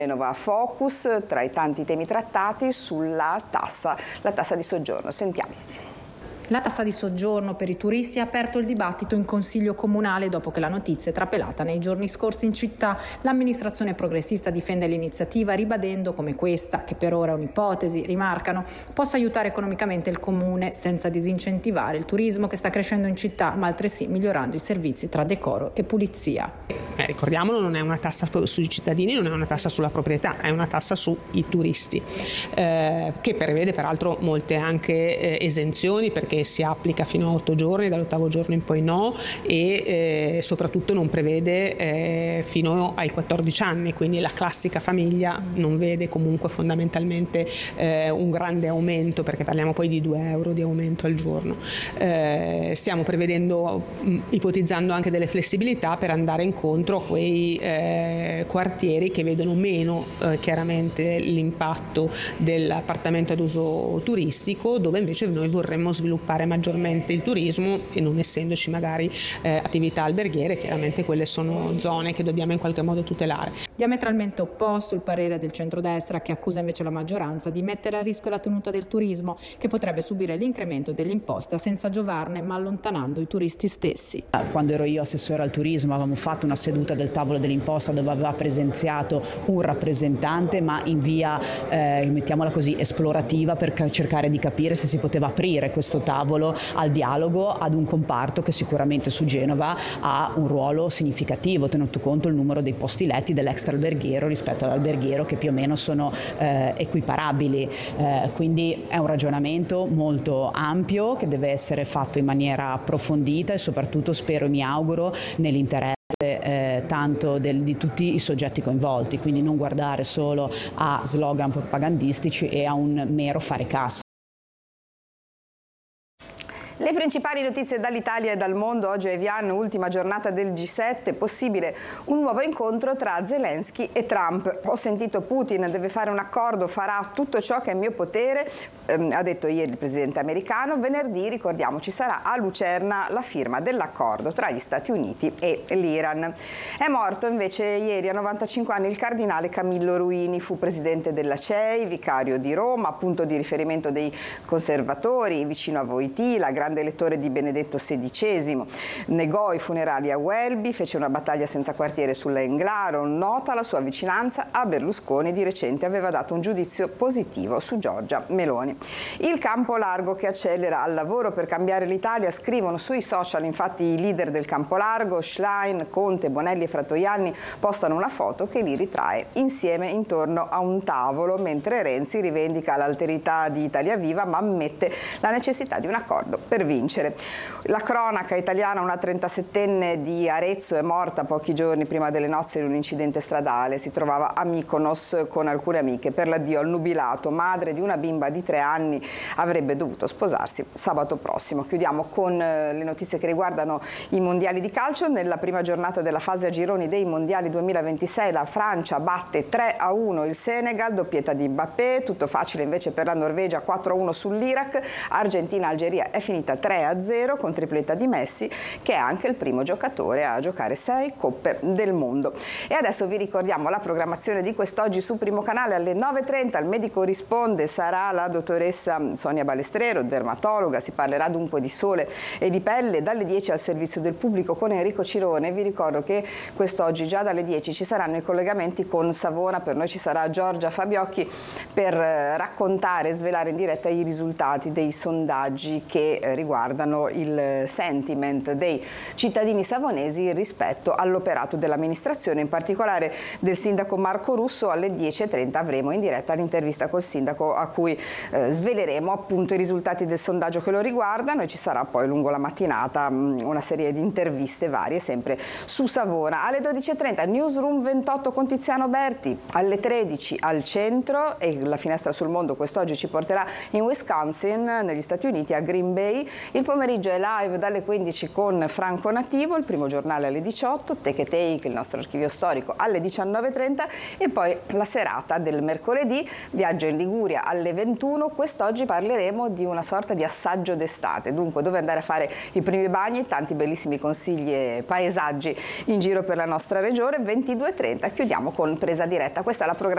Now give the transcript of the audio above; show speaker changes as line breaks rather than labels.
Genova Focus, tra i tanti temi trattati sulla tassa, la tassa di soggiorno. Sentiamo.
La tassa di soggiorno per i turisti ha aperto il dibattito in Consiglio Comunale dopo che la notizia è trapelata nei giorni scorsi in città. L'amministrazione progressista difende l'iniziativa ribadendo come questa, che per ora è un'ipotesi, rimarcano, possa aiutare economicamente il comune senza disincentivare il turismo che sta crescendo in città, ma altresì migliorando i servizi tra decoro e pulizia.
Ricordiamolo, non è una tassa sui cittadini, non è una tassa sulla proprietà, è una tassa sui turisti, che prevede peraltro molte anche esenzioni, perché si applica fino a 8 giorni, dall'8° giorno in poi no, e soprattutto non prevede fino ai 14 anni, quindi la classica famiglia non vede comunque fondamentalmente un grande aumento, perché parliamo poi di 2 euro di aumento al giorno. Stiamo ipotizzando anche delle flessibilità per andare incontro a quei quartieri che vedono meno chiaramente l'impatto dell'appartamento ad uso turistico, dove invece noi vorremmo sviluppare maggiormente il turismo, e non essendoci magari attività alberghiere, chiaramente quelle sono zone che dobbiamo in qualche modo tutelare.
Diametralmente opposto il parere del centrodestra, che accusa invece la maggioranza di mettere a rischio la tenuta del turismo, che potrebbe subire l'incremento dell'imposta senza giovarne, ma allontanando i turisti stessi.
Quando ero io assessore al turismo avevamo fatto una seduta del tavolo dell'imposta dove aveva presenziato un rappresentante, ma in via mettiamola così esplorativa, per cercare di capire se si poteva aprire questo tavolo al dialogo ad un comparto che sicuramente su Genova ha un ruolo significativo, tenuto conto il numero dei posti letti dell'extra alberghiero rispetto all'alberghiero, che più o meno sono equiparabili, quindi è un ragionamento molto ampio che deve essere fatto in maniera approfondita e soprattutto spero e mi auguro nell'interesse tanto di tutti i soggetti coinvolti, quindi non guardare solo a slogan propagandistici e a un mero fare cassa.
Le principali notizie dall'Italia e dal mondo. Oggi a Evian, ultima giornata del G7, possibile un nuovo incontro tra Zelensky e Trump. Ho sentito Putin, deve fare un accordo, farà tutto ciò che è in mio potere, ha detto ieri il presidente americano. Venerdì, ricordiamoci, sarà a Lucerna la firma dell'accordo tra gli Stati Uniti e l'Iran. È morto invece ieri a 95 anni il cardinale Camillo Ruini, fu presidente della CEI, vicario di Roma, punto di riferimento dei conservatori, vicino a Wojtyla, grande elettore di Benedetto XVI, negò i funerali a Welby, fece una battaglia senza quartiere sulla Englaro, nota la sua vicinanza a Berlusconi, di recente aveva dato un giudizio positivo su Giorgia Meloni. Il campo largo che accelera al lavoro per cambiare l'Italia, scrivono sui social infatti i leader del campo largo, Schlein, Conte, Bonelli e Fratoianni postano una foto che li ritrae insieme intorno a un tavolo, mentre Renzi rivendica l'alterità di Italia Viva ma ammette la necessità di un accordo per vincere. La cronaca italiana: una 37enne di Arezzo è morta pochi giorni prima delle nozze in un incidente stradale. Si trovava a Mykonos con alcune amiche per l'addio al nubilato. Madre di una bimba di 3 anni, avrebbe dovuto sposarsi sabato prossimo. Chiudiamo con le notizie che riguardano i mondiali di calcio. Nella prima giornata della fase a gironi dei mondiali 2026 la Francia batte 3-1 il Senegal, doppietta di Mbappé. Tutto facile invece per la Norvegia, 4-1 sull'Iraq. Argentina-Algeria è finita 3-0 con tripletta di Messi, che è anche il primo giocatore a giocare 6 coppe del mondo. E adesso vi ricordiamo la programmazione di quest'oggi su Primo Canale. Alle 9:30 il medico risponde, sarà la dottoressa Sonia Balestrero, dermatologa. Si parlerà dunque di sole e di pelle. Dalle 10 al servizio del pubblico con Enrico Cirone. Vi ricordo che quest'oggi già dalle 10 ci saranno i collegamenti con Savona. Per noi ci sarà Giorgia Fabiocchi per raccontare e svelare in diretta i risultati dei sondaggi che riguardano il sentiment dei cittadini savonesi rispetto all'operato dell'amministrazione, in particolare del sindaco Marco Russo. Alle 10:30 avremo in diretta l'intervista col sindaco a cui sveleremo appunto i risultati del sondaggio che lo riguardano, e ci sarà poi lungo la mattinata una serie di interviste varie sempre su Savona. Alle 12:30 Newsroom 28 con Tiziano Berti, alle 13 al centro, e la finestra sul mondo quest'oggi ci porterà in Wisconsin, negli Stati Uniti, a Green Bay. Il pomeriggio è live dalle 15 con Franco Nativo, il primo giornale alle 18, Take a Take, il nostro archivio storico, alle 19:30, e poi la serata del mercoledì, viaggio in Liguria alle 21. Quest'oggi parleremo di una sorta di assaggio d'estate, dunque dove andare a fare i primi bagni, tanti bellissimi consigli e paesaggi in giro per la nostra regione. 22:30 chiudiamo con Presa Diretta. Questa è la programmazione